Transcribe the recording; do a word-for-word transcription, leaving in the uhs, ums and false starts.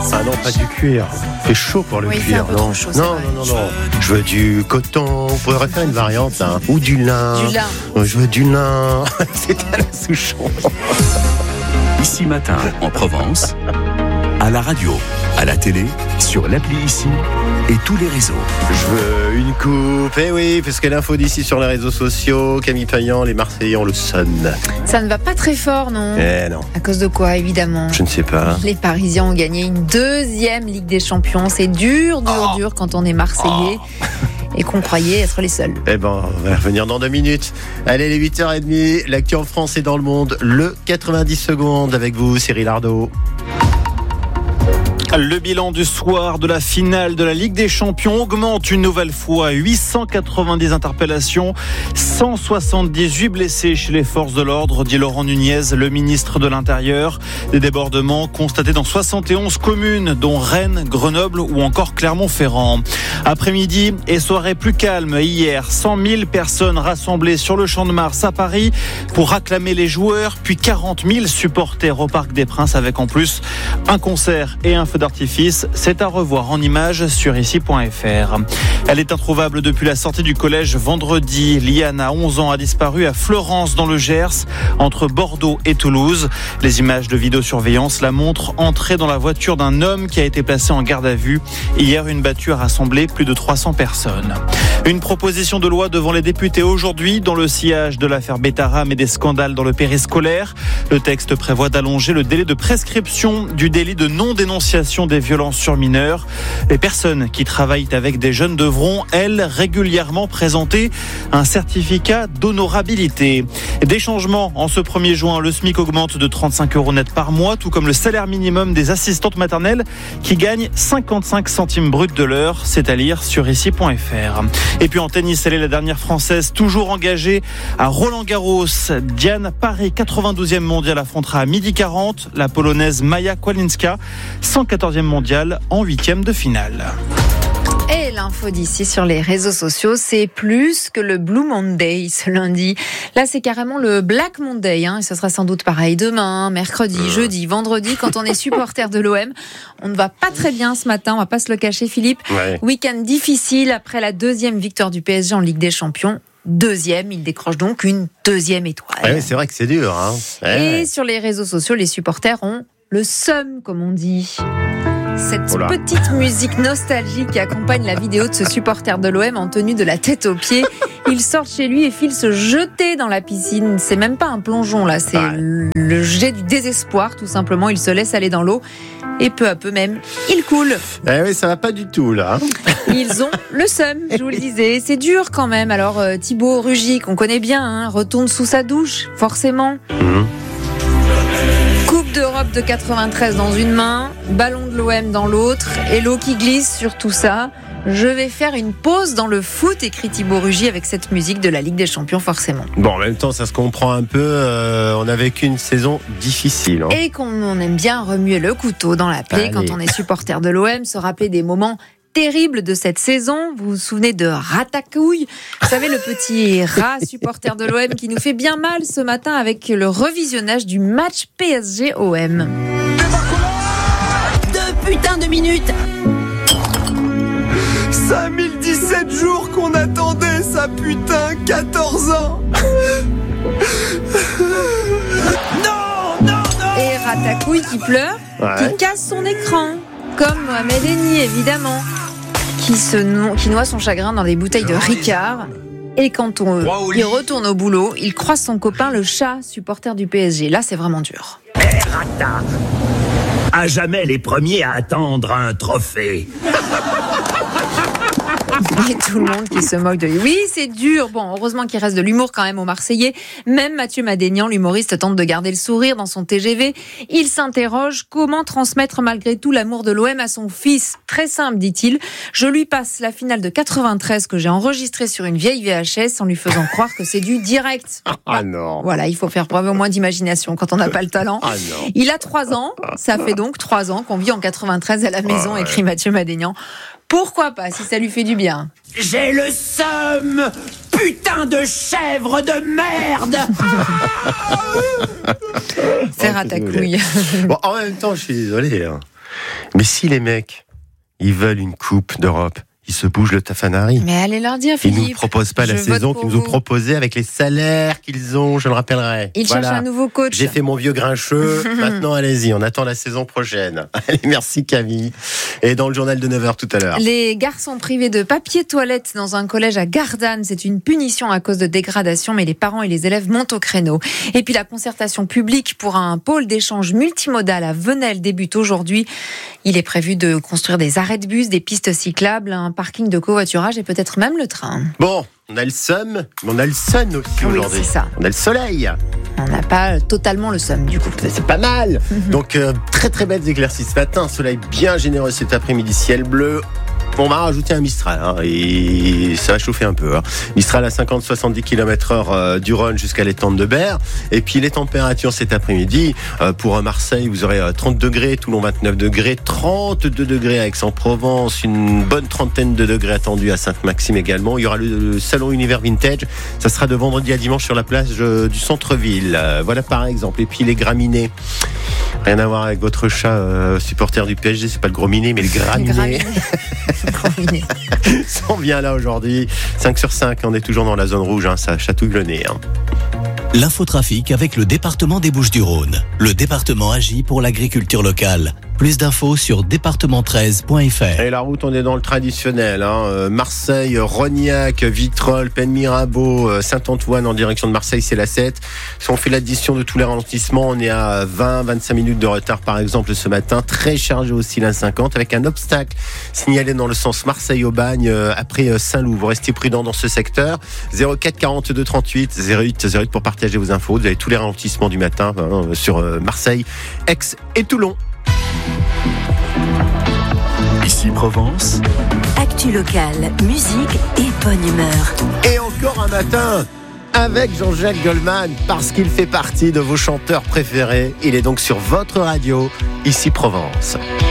Ah non, pas du cuir. C'est chaud pour le oui, cuir, un non. chaud, non, non, non, non. Je veux du coton. On pourrait faire une variante, hein. Ou du lin. Du lin. Je veux du lin. C'était à la Souchon. Ici Matin, en Provence, à la radio, à la télé, sur l'appli Ici et tous les réseaux. Je veux une coupe. Eh oui, parce que l'info d'ici sur les réseaux sociaux, Camille Payan, les Marseillais ont le sonne. Ça ne va pas très fort, non ? Eh non. À cause de quoi, évidemment ? Je ne sais pas. Les Parisiens ont gagné une deuxième Ligue des Champions. C'est dur, dur, oh. dur quand on est Marseillais. Oh. Et qu'on croyait être les seuls. Eh ben, on va revenir dans deux minutes. Allez, les huit heures trente, l'actu en France et dans le monde, le quatre-vingt-dix secondes avec vous, Cyril Ardo. Le bilan du soir de la finale de la Ligue des Champions augmente une nouvelle fois. huit cent quatre-vingt-dix interpellations, cent soixante-dix-huit blessés chez les forces de l'ordre, dit Laurent Nunez, le ministre de l'Intérieur. Des débordements constatés dans soixante et onze communes, dont Rennes, Grenoble ou encore Clermont-Ferrand. Après-midi et soirée plus calme hier, cent mille personnes rassemblées sur le Champ de Mars à Paris pour acclamer les joueurs, puis quarante mille supporters au Parc des Princes avec en plus un concert et un feu d'artifice. C'est à revoir en images sur ici point f r. Elle est introuvable depuis la sortie du collège vendredi. Liana, onze ans, a disparu à Fleurance dans le Gers, entre Bordeaux et Toulouse. Les images de vidéosurveillance la montrent entrer dans la voiture d'un homme qui a été placé en garde à vue. Hier, une battue a rassemblé plus de trois cents personnes. Une proposition de loi devant les députés aujourd'hui dans le sillage de l'affaire Betaram et des scandales dans le périscolaire. Le texte prévoit d'allonger le délai de prescription du délit de non-dénonciation des violences sur mineurs. Les personnes qui travaillent avec des jeunes devront, elles, régulièrement présenter un certificat d'honorabilité. Des changements en ce premier juin. Le SMIC augmente de trente-cinq euros net par mois, tout comme le salaire minimum des assistantes maternelles qui gagnent cinquante-cinq centimes bruts de l'heure. C'est à lire sur ici point f r. Et puis en tennis, elle est la dernière française toujours engagée à Roland-Garros. Diane Paré, quatre-vingt-douzième mondiale, affrontera à midi quarante la polonaise Maja Kłalinska, cent quatorzième mondiale en huitième de finale. Et l'info d'ici sur les réseaux sociaux, c'est plus que le Blue Monday ce lundi. Là, c'est carrément le Black Monday, hein, et ce sera sans doute pareil demain, mercredi, euh. jeudi, vendredi. Quand on est supporter de l'O M, on ne va pas très bien ce matin, on va pas se le cacher, Philippe. Ouais. Week-end difficile après la deuxième victoire du P S G en Ligue des Champions. Deuxième, il décroche donc une deuxième étoile. Ouais, c'est vrai que c'est dur. Hein. Ouais. Et sur les réseaux sociaux, les supporters ont le seum, comme on dit. Cette Oula. petite musique nostalgique qui accompagne la vidéo de ce supporter de l'O M en tenue de la tête aux pieds. Il sort de chez lui et file se jeter dans la piscine. C'est même pas un plongeon là, c'est ah. le jet du désespoir tout simplement. Il se laisse aller dans l'eau et peu à peu même, il coule. Eh oui, ça va pas du tout là. Ils ont le seum, je vous le disais. C'est dur quand même. Alors euh, Thibaut Rugy, qu'on connaît bien, hein, retourne sous sa douche, forcément. Mmh. Coupe d'Europe de quatre-vingt-treize dans une main, ballon de l'O M dans l'autre, et l'eau qui glisse sur tout ça. Je vais faire une pause dans le foot, écrit Thibaut Rugy avec cette musique de la Ligue des Champions, forcément. Bon, en même temps, ça se comprend un peu. Euh, on a vécu une saison difficile. Hein. Et qu'on on aime bien remuer le couteau dans la plaie. Allez. Quand on est supporter de l'O M, se rappeler des moments terrible de cette saison. Vous vous souvenez de Ratatouille, vous savez, le petit rat supporter de l'O M qui nous fait bien mal ce matin avec le revisionnage du match P S G-O M. Deux putains de minutes. cinq mille dix-sept jours qu'on attendait, ça putain, quatorze ans. Non, non, non. Et Ratatouille qui pleure, ouais. qui casse son écran, comme Mohamed Eni évidemment. Qui, se no- qui noie son chagrin dans des bouteilles de Ricard. Et quand on, il retourne au boulot, il croise son copain, le chat, supporter du P S G. Là, c'est vraiment dur. Hé, hey, Rata, à jamais les premiers à attendre un trophée. Et tout le monde qui se moque de lui. Oui, c'est dur. Bon, heureusement qu'il reste de l'humour quand même aux Marseillais. Même Mathieu Madénian, l'humoriste, tente de garder le sourire dans son T G V. Il s'interroge, comment transmettre malgré tout l'amour de l'O M à son fils ? Très simple, dit-il. Je lui passe la finale de quatre-vingt-treize que j'ai enregistrée sur une vieille V H S en lui faisant croire que c'est du direct. Ah non. Voilà, il faut faire preuve au moins d'imagination quand on n'a pas le talent. Ah non. Il a trois ans. Ça fait donc trois ans qu'on vit en quatre-vingt-treize à la maison, ouais. écrit Mathieu Madénian. Pourquoi pas, si ça lui fait du bien. J'ai le seum, putain de chèvre de merde. C'est Ratatouille. Bon, en même temps, je suis désolé. Hein. Mais si les mecs, ils veulent une coupe d'Europe, ils se bougent le tafanari. Mais allez leur dire, Ils Philippe. ne nous proposent pas la je saison vote pour qu'ils nous ont vous. proposée avec les salaires qu'ils ont, je le rappellerai. Ils Voilà. cherchent un nouveau coach. J'ai fait mon vieux grincheux, maintenant allez-y, on attend la saison prochaine. Allez, merci Camille. Et dans le journal de neuf heures tout à l'heure. Les garçons privés de papier toilette dans un collège à Gardanne, c'est une punition à cause de dégradation, mais les parents et les élèves montent au créneau. Et puis la concertation publique pour un pôle d'échange multimodal à Venelle débute aujourd'hui. Il est prévu de construire des arrêts de bus, des pistes cyclables, un parking de covoiturage et peut-être même le train. Bon, on a le seum, mais on a le sun aussi Oui, aujourd'hui. c'est ça. On a le soleil. On n'a pas totalement le seum du coup. C'est pas mal. Donc euh, très très belles éclaircies ce matin, soleil bien généreux cet après-midi, ciel bleu. On va rajouter un Mistral hein, et ça va chauffer un peu. Hein. Mistral à cinquante à soixante-dix kilomètres heure euh, du Rhône jusqu'à l'étang de Berre. Et puis les températures cet après-midi, euh, pour Marseille, vous aurez euh, trente degrés, Toulon vingt-neuf degrés, trente-deux degrés à Aix-en-Provence, une bonne trentaine de degrés attendus à Sainte-Maxime également. Il y aura le, le salon Univers Vintage, ça sera de vendredi à dimanche sur la plage euh, du centre-ville. Euh, voilà par exemple. Et puis les graminées, rien à voir avec votre chat euh, supporter du P S G, c'est pas le gros minet, mais le graminé. Graminé. On vient là aujourd'hui, cinq sur cinq, on est toujours dans la zone rouge, hein, ça chatouille le nez. Hein. L'infotrafic avec le département des Bouches-du-Rhône. Le département agit pour l'agriculture locale. Plus d'infos sur département treize point f r. Et la route, on est dans le traditionnel. Hein. Euh, Marseille, Rognac, Vitrolles, Penmirabeau, euh, Saint-Antoine en direction de Marseille, c'est la sept. Si on fait l'addition de tous les ralentissements, on est à vingt à vingt-cinq minutes de retard par exemple ce matin. Très chargé aussi l'A cinquante avec un obstacle signalé dans le sens Marseille-Aubagne euh, après euh, Saint-Loup. Vous restez prudent dans ce secteur. zéro quatre quarante-deux trente-huit zéro huit zéro huit pour partager vos infos. Vous avez tous les ralentissements du matin hein, sur euh, Marseille, Aix et Toulon. Ici Provence, Actu locale, musique et bonne humeur. Et encore un matin avec Jean-Jacques Goldman, parce qu'il fait partie de vos chanteurs préférés. Il est donc sur votre radio, Ici Provence.